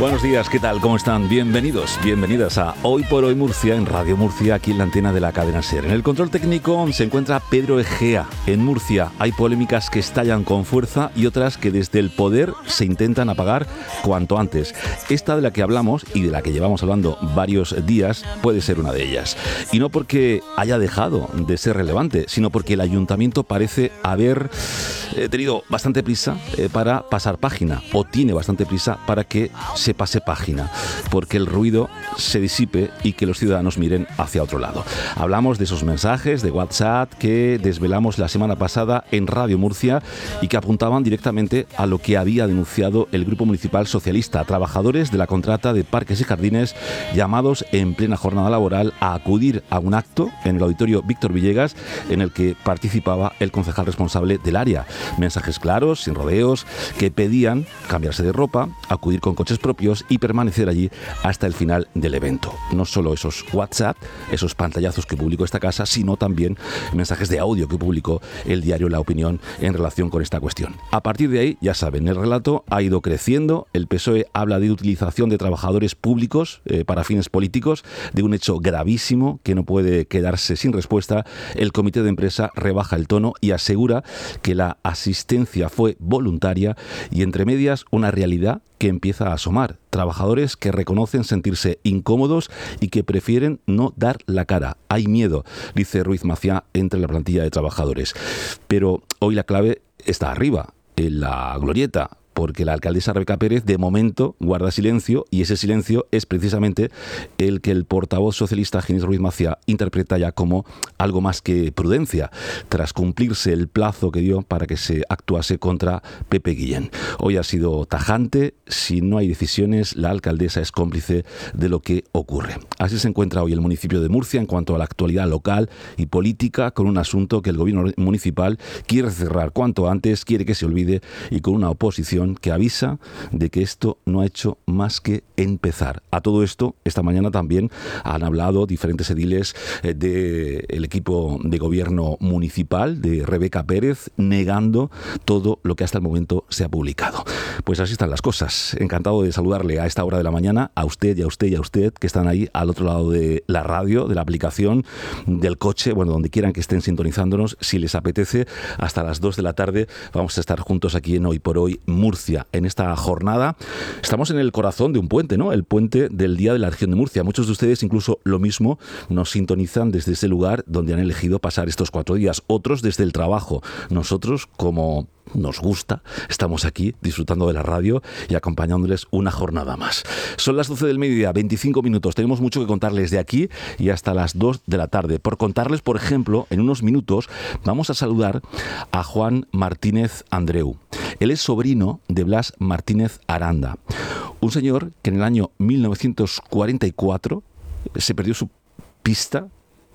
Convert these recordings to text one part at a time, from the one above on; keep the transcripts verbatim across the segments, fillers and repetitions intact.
Buenos días, ¿qué tal? ¿Cómo están? Bienvenidos, bienvenidas a Hoy por Hoy Murcia, en Radio Murcia, aquí en la antena de la cadena SER. En el control técnico se encuentra Pedro Egea. En Murcia hay polémicas que estallan con fuerza y otras que desde el poder se intentan apagar cuanto antes. Esta de la que hablamos y de la que llevamos hablando varios días puede ser una de ellas. Y no porque haya dejado de ser relevante, sino porque el ayuntamiento parece haber eh, tenido bastante prisa eh, para pasar página, o tiene bastante prisa para que se pase página, porque el ruido se disipe y que los ciudadanos miren hacia otro lado. Hablamos de esos mensajes de WhatsApp que desvelamos la semana pasada en Radio Murcia y que apuntaban directamente a lo que había denunciado el Grupo Municipal Socialista, trabajadores de la contrata de Parques y Jardines llamados en plena jornada laboral a acudir a un acto en el auditorio Víctor Villegas en el que participaba el concejal responsable del área. Mensajes claros, sin rodeos, que pedían cambiarse de ropa, acudir con coches propios y permanecer allí hasta el final del evento. No solo esos WhatsApp, esos pantallazos que publicó esta casa, sino también mensajes de audio que publicó el diario La Opinión en relación con esta cuestión. A partir de ahí, ya saben, el relato ha ido creciendo. El P S O E habla de utilización de trabajadores públicos eh, para fines políticos, de un hecho gravísimo que no puede quedarse sin respuesta. El comité de empresa rebaja el tono y asegura que la asistencia fue voluntaria y, entre medias, una realidad que empieza a asomar. Trabajadores que reconocen sentirse incómodos y que prefieren no dar la cara. Hay miedo, dice Ruiz Maciá, entre la plantilla de trabajadores. Pero hoy la clave está arriba, en la glorieta, porque la alcaldesa Rebeca Pérez de momento guarda silencio, y ese silencio es precisamente el que el portavoz socialista Ginés Ruiz Maciá interpreta ya como algo más que prudencia, tras cumplirse el plazo que dio para que se actuase contra Pepe Guillén. Hoy ha sido tajante: si no hay decisiones, la alcaldesa es cómplice de lo que ocurre. Así se encuentra hoy el municipio de Murcia en cuanto a la actualidad local y política, con un asunto que el gobierno municipal quiere cerrar cuanto antes, quiere que se olvide, y con una oposición que avisa de que esto no ha hecho más que empezar. A todo esto, esta mañana también han hablado diferentes ediles eh, del equipo de gobierno municipal de Rebeca Pérez, negando todo lo que hasta el momento se ha publicado. Pues así están las cosas. Encantado de saludarle a esta hora de la mañana, a usted y a usted y a usted que están ahí al otro lado de la radio, de la aplicación, del coche, bueno, donde quieran que estén sintonizándonos. Si les apetece, hasta las dos de la tarde vamos a estar juntos aquí en Hoy por Hoy Murcia. En esta jornada estamos en el corazón de un puente, ¿no? El puente del Día de la Región de Murcia. Muchos de ustedes incluso lo mismo nos sintonizan desde ese lugar donde han elegido pasar estos cuatro días. Otros desde el trabajo. Nosotros, como nos gusta, estamos aquí disfrutando de la radio y acompañándoles una jornada más. Son las doce del mediodía, veinticinco minutos. Tenemos mucho que contarles de aquí y hasta las dos de la tarde. Por contarles, por ejemplo, en unos minutos vamos a saludar a Juan Martínez Andreu. Él es sobrino de Blas Martínez Aranda, un señor que en el año mil novecientos cuarenta y cuatro se perdió su pista.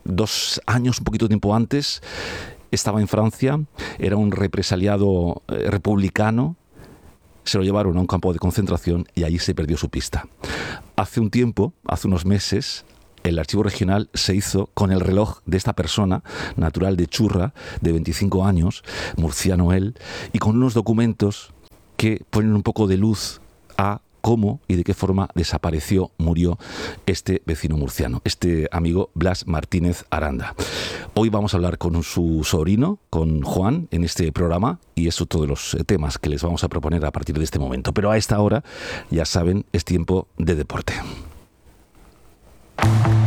Dos años, un poquito de tiempo antes, estaba en Francia, era un represaliado eh, republicano. Se lo llevaron a un campo de concentración y allí se perdió su pista. Hace un tiempo, hace unos meses, el archivo regional se hizo con el reloj de esta persona, natural de Churra, de veinticinco años, murciano él, y con unos documentos que ponen un poco de luz a cómo y de qué forma desapareció, murió este vecino murciano, este amigo Blas Martínez Aranda. Hoy vamos a hablar con su sobrino, con Juan, en este programa, y es otro de los temas que les vamos a proponer a partir de este momento. Pero a esta hora, ya saben, es tiempo de deporte.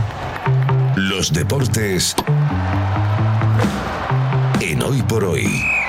Los deportes en Hoy por Hoy.